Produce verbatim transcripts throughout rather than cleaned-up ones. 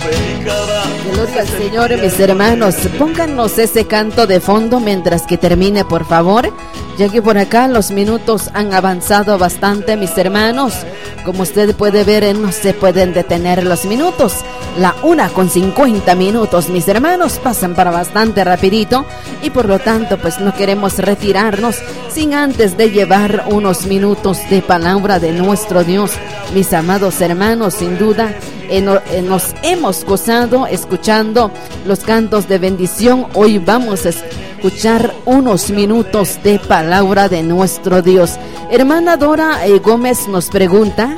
Gloria al Señor, mis hermanos. Pónganos ese canto de fondo mientras que termine, por favor, ya que por acá los minutos han avanzado bastante, mis hermanos. Como usted puede ver, no se pueden detener los minutos. La una con cincuenta minutos, mis hermanos, pasan para bastante rapidito, y por lo tanto pues no queremos retirarnos sin antes de llevar unos minutos de palabra de nuestro Dios. Mis amados hermanos, sin duda eh, no, eh, nos hemos gozado escuchando los cantos de bendición. Hoy vamos a escuchar unos minutos de palabra de nuestro Dios. Hermana Dora eh, Gómez nos pregunta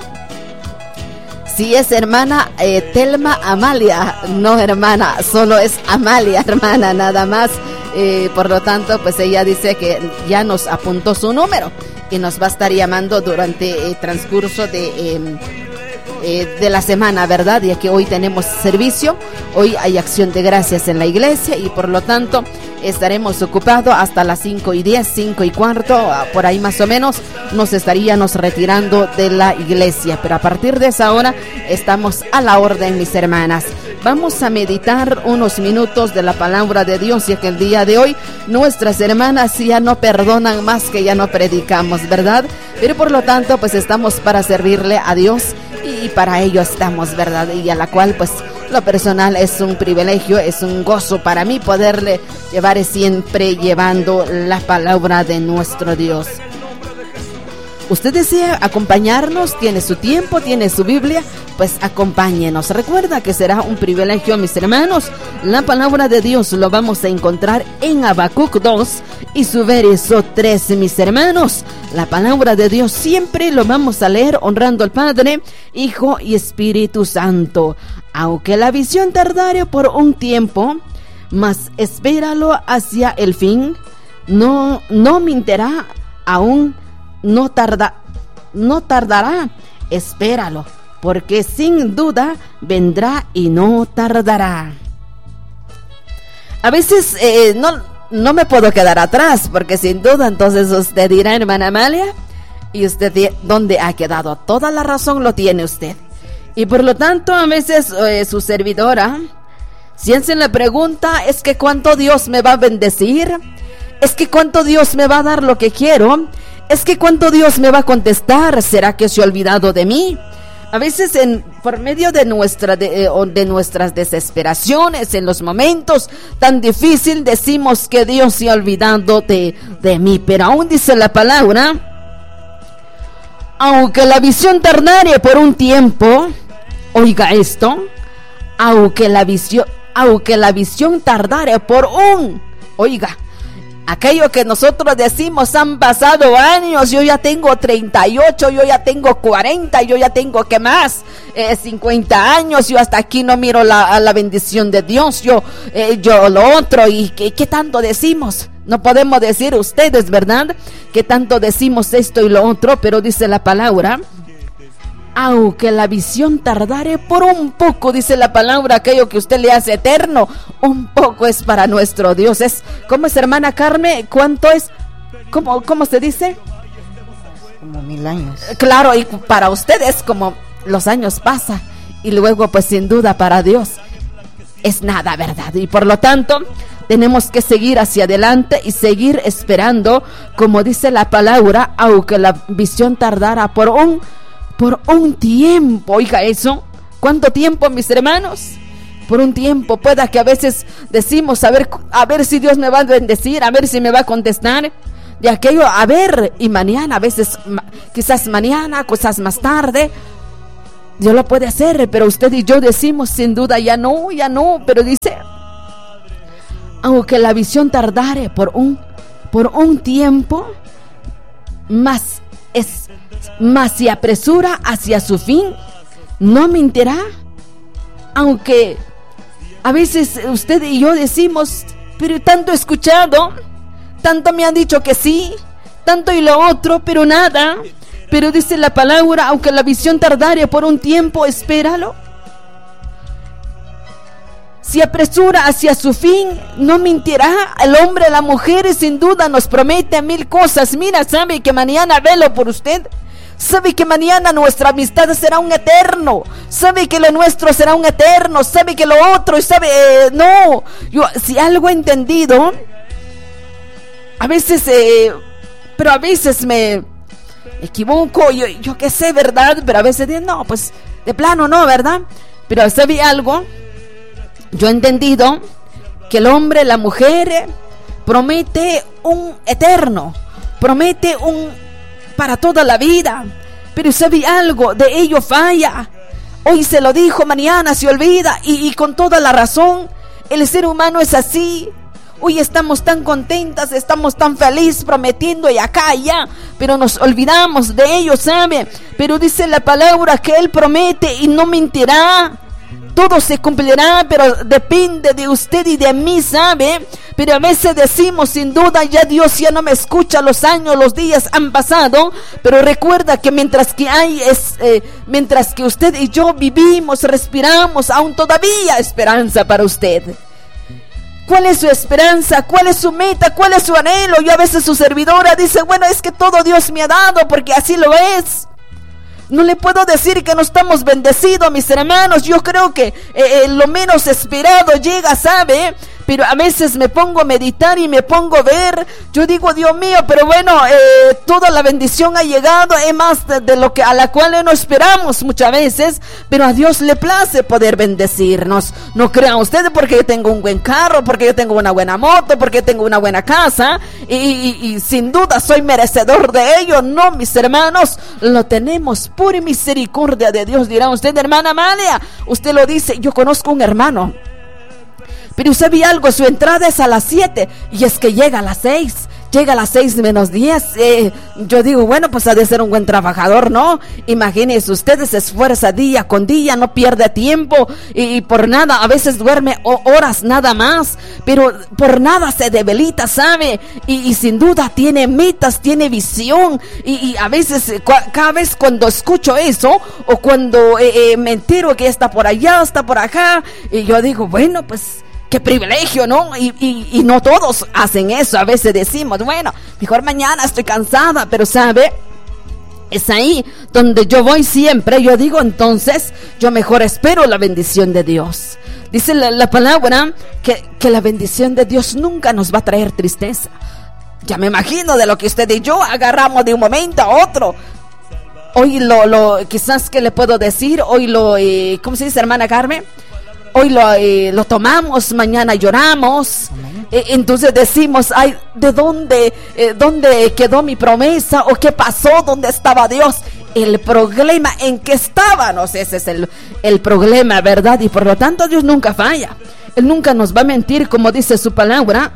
si es hermana eh, Telma Amalia. No, hermana, solo es Amalia, hermana, nada más. Eh, por lo tanto, pues ella dice que ya nos apuntó su número y nos va a estar llamando durante el eh, transcurso de... Eh, Eh, de la semana, ¿verdad? Ya que hoy tenemos servicio, hoy hay acción de gracias en la iglesia y por lo tanto estaremos ocupados hasta las cinco y diez, cinco y cuarto, por ahí más o menos nos estaríamos retirando de la iglesia, pero a partir de esa hora estamos a la orden, mis hermanas. Vamos a meditar unos minutos de la palabra de Dios, ya que el día de hoy nuestras hermanas ya no perdonan más que ya no predicamos, ¿verdad? Pero por lo tanto pues estamos para servirle a Dios y para ello estamos, ¿verdad? Y a la cual pues lo personal es un privilegio, es un gozo para mí poderle llevar siempre llevando la palabra de nuestro Dios. ¿Usted desea acompañarnos? ¿Tiene su tiempo? ¿Tiene su Biblia? Pues acompáñenos. Recuerda que será un privilegio, mis hermanos. La palabra de Dios lo vamos a encontrar en Habacuc dos y su verso tres, mis hermanos. La palabra de Dios siempre lo vamos a leer honrando al Padre, Hijo y Espíritu Santo. Aunque la visión tardare por un tiempo, mas espéralo hacia el fin. No, no mintirá aún. No tarda, no tardará, espéralo, porque sin duda vendrá y no tardará. A veces eh, no, no me puedo quedar atrás, porque sin duda entonces usted dirá, hermana Amalia, y usted, ¿dónde ha quedado? Toda la razón lo tiene usted. Y por lo tanto, a veces eh, su servidora, si hacen la pregunta, es que cuánto Dios me va a bendecir, es que cuánto Dios me va a dar lo que quiero, es que cuánto Dios me va a contestar, ¿será que se ha olvidado de mí? A veces en, por medio de, nuestra, de, de nuestras desesperaciones, en los momentos tan difíciles, decimos que Dios se ha olvidado de, de mí. Pero aún dice la palabra, aunque la visión tardare por un tiempo, oiga esto, aunque la visión, aunque la visión tardare por un, oiga, aquello que nosotros decimos, han pasado años, yo ya tengo treinta y ocho, yo ya tengo cuarenta, yo ya tengo, ¿qué más? Eh, cincuenta años, yo hasta aquí no miro la, la bendición de Dios, yo, eh, yo lo otro, y ¿qué, qué tanto decimos? No podemos decir ustedes, ¿verdad? Que tanto decimos esto y lo otro, pero dice la palabra, aunque la visión tardare por un poco, dice la palabra, aquello que usted le hace eterno, un poco es para nuestro Dios. Es, ¿cómo es, hermana Carmen? ¿Cuánto es? ¿Cómo, cómo se dice? Como mil años. Claro, y para ustedes como los años pasan, y luego pues sin duda para Dios es nada, ¿verdad? Y por lo tanto tenemos que seguir hacia adelante y seguir esperando, como dice la palabra, aunque la visión tardara por un Por un tiempo, oiga eso. ¿Cuánto tiempo, mis hermanos? Por un tiempo. Pueda que a veces decimos, a ver, a ver si Dios me va a bendecir, a ver si me va a contestar. De aquello, a ver, y mañana, a veces, quizás mañana, quizás más tarde. Dios lo puede hacer, pero usted y yo decimos, sin duda, ya no, ya no. Pero dice, aunque la visión tardare por un, por un tiempo, más es mas se apresura hacia su fin, no mentirá. Aunque a veces usted y yo decimos, pero tanto he escuchado, tanto me han dicho que sí, tanto y lo otro, pero nada. Pero dice la palabra, aunque la visión tardare por un tiempo, espéralo. Se apresura hacia su fin, no mentirá. El hombre, la mujer, sin duda nos promete mil cosas. Mira, sabe que mañana velo por usted. sabe que mañana nuestra amistad será un eterno, sabe que lo nuestro será un eterno, sabe que lo otro, y sabe, eh, no, yo si algo he entendido, a veces, eh, pero a veces me equivoco, yo, yo qué sé, ¿verdad? Pero a veces digo, no, pues de plano no, ¿verdad? Pero sabe algo, yo he entendido que el hombre, la mujer, promete un eterno, promete un para toda la vida, pero sabe algo, de ello falla. Hoy se lo dijo, mañana se olvida, y, y con toda la razón, el ser humano es así. Hoy estamos tan contentas, estamos tan felices prometiendo y acá y allá, pero nos olvidamos de ello, ¿sabe? Pero dice la palabra que Él promete y no mentirá. Todo se cumplirá, pero depende de usted y de mí, ¿sabe? Pero a veces decimos, sin duda, ya Dios ya no me escucha, los años, los días han pasado. Pero recuerda que mientras que hay, es, eh, mientras que usted y yo vivimos, respiramos, aún todavía esperanza para usted. ¿Cuál es su esperanza? ¿Cuál es su meta? ¿Cuál es su anhelo? Yo a veces su servidora dice, bueno, es que todo Dios me ha dado porque así lo es. No le puedo decir que no estamos bendecidos, mis hermanos. Yo creo que eh, eh, lo menos esperado llega, ¿sabe? Pero a veces me pongo a meditar y me pongo a ver. Yo digo, Dios mío, pero bueno, eh, toda la bendición ha llegado, es más de, de lo que a la cual no esperamos muchas veces. Pero a Dios le place poder bendecirnos. No crean ustedes porque yo tengo un buen carro, porque yo tengo una buena moto, porque tengo una buena casa y, y, y sin duda soy merecedor de ello. No, mis hermanos, lo tenemos por misericordia de Dios. Dirá usted, hermana Amalia, usted lo dice, yo conozco un hermano, pero sabe algo, su entrada es a las siete y es que llega a las seis. Llega a las seis menos diez. Eh, yo digo, bueno, pues ha de ser un buen trabajador, ¿no? Imagínense, usted se esfuerza día con día, no pierde tiempo y, y por nada, a veces duerme horas nada más, pero por nada se debilita, ¿sabe? Y, y sin duda tiene metas, tiene visión y, y a veces, cu- cada vez cuando escucho eso o cuando eh, eh, me entero que está por allá, está por acá, y yo digo, bueno, pues qué privilegio, ¿no? Y, y, y no todos hacen eso. A veces decimos, bueno, mejor mañana, estoy cansada, pero ¿sabe? Es ahí donde yo voy siempre. Yo digo, entonces, yo mejor espero la bendición de Dios. Dice la, la palabra que, que la bendición de Dios nunca nos va a traer tristeza. Ya me imagino de lo que usted y yo agarramos de un momento a otro. Hoy lo, lo quizás que le puedo decir, hoy lo, eh, ¿cómo se dice, hermana Carmen? Hoy lo, eh, lo tomamos, mañana lloramos. Eh, entonces decimos, ay, ¿de dónde, eh, dónde quedó mi promesa? ¿O qué pasó? ¿Dónde estaba Dios? El problema en que estábamos, ese es el, el problema, ¿verdad? Y por lo tanto Dios nunca falla. Él nunca nos va a mentir, como dice su palabra.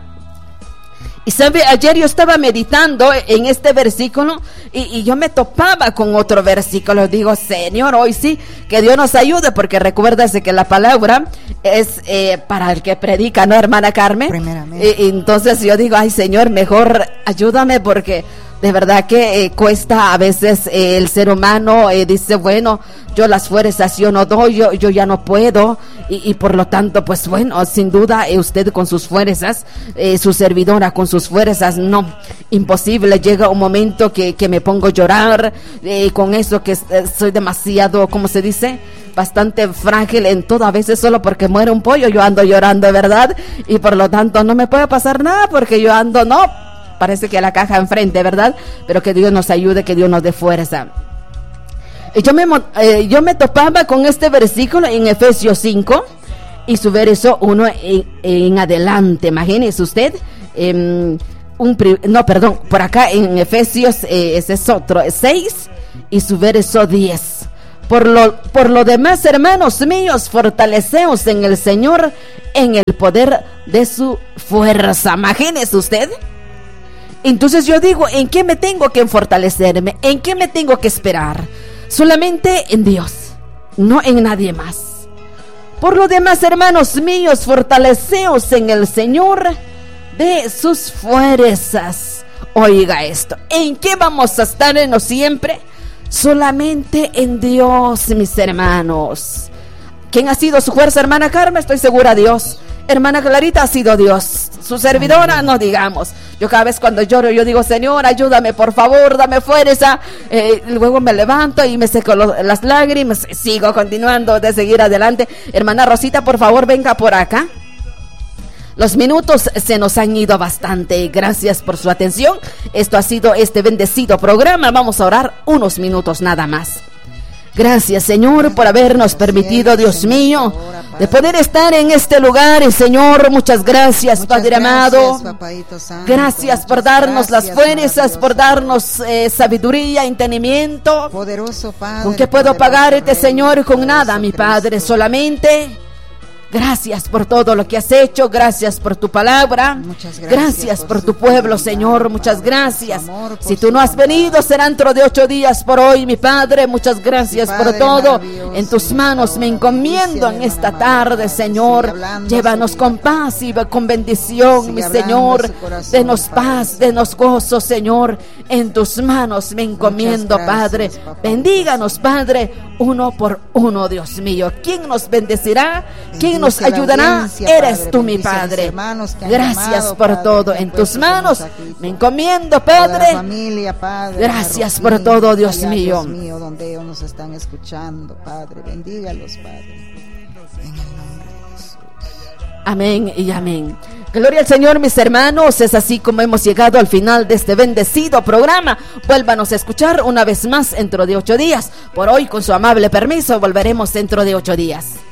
Y sabe, ayer yo estaba meditando en este versículo y, y yo me topaba con otro versículo. Digo, Señor, hoy sí, que Dios nos ayude, porque recuérdese que la palabra es eh, para el que predica, ¿no, hermana Carmen? Primeramente. Y, y entonces yo digo, ay, Señor, mejor ayúdame, porque de verdad que eh, cuesta a veces eh, el ser humano eh, dice, bueno, yo las fuerzas yo no doy, yo, yo ya no puedo y, y por lo tanto, pues bueno, sin duda eh, usted con sus fuerzas, eh, su servidora con sus fuerzas, no, imposible. Llega un momento que, que me pongo a llorar eh, con eso, que eh, soy demasiado, ¿cómo se dice? Bastante frágil en todo, a veces solo porque muere un pollo yo ando llorando, ¿verdad? Y por lo tanto no me puede pasar nada porque yo ando, no, parece que la caja enfrente, ¿verdad? Pero que Dios nos ayude, que Dios nos dé fuerza. Y yo me, eh, yo me topaba con este versículo en Efesios cinco y su verso uno en, en adelante. Imagínese usted, eh, un, no, perdón, por acá en Efesios, eh, ese es otro, seis y su verso diez. Por lo, por lo demás, hermanos míos, fortaleceos en el Señor, en el poder de su fuerza. Imagínese usted. Entonces yo digo, ¿en qué me tengo que fortalecerme? ¿En qué me tengo que esperar? Solamente en Dios, no en nadie más. Por lo demás, hermanos míos, fortaleceos en el Señor de sus fuerzas. Oiga esto, ¿en qué vamos a estar en lo siempre? Solamente en Dios, mis hermanos. ¿Quién ha sido su fuerza, hermana Carmen? Estoy segura, Dios. Hermana Clarita, ha sido Dios. Su servidora, no digamos. Yo cada vez cuando lloro, yo digo, Señor, ayúdame, por favor, dame fuerza. Eh, luego me levanto y me seco lo, las lágrimas, sigo continuando de seguir adelante. Hermana Rosita, por favor, venga por acá. Los minutos se nos han ido bastante. Gracias por su atención. Esto ha sido este bendecido programa. Vamos a orar unos minutos nada más. Gracias, Señor, por habernos permitido, Dios mío, de poder estar en este lugar. Señor, muchas gracias, Padre amado. Gracias por darnos las fuerzas, por darnos eh, sabiduría, entendimiento. ¿Con qué puedo pagarte, Señor? Con nada, mi Padre, solamente gracias por todo lo que has hecho, gracias por tu palabra, muchas gracias, gracias por, por tu pueblo, Señor, muchas gracias. Si tú no has venido, será dentro de ocho días por hoy, mi Padre, muchas gracias por todo. En tus manos me encomiendo en esta tarde, Señor. Llévanos con paz y con bendición, mi Señor. Denos paz, denos gozo, Señor. En tus manos me encomiendo, Padre. Bendíganos, Padre, uno por uno, Dios mío. ¿Quién nos bendecirá? ¿Quién nos ayudará? Eres tú, mi Padre. Gracias por todo. En tus manos me encomiendo, Padre. Gracias por todo, Dios mío. Donde ellos nos están escuchando, Padre, bendígalos, Padre. En el nombre de Jesús. Amén y amén. Gloria al Señor, mis hermanos. Es así como hemos llegado al final de este bendecido programa. Vuélvanos a escuchar una vez más dentro de ocho días. Por hoy, con su amable permiso, volveremos dentro de ocho días.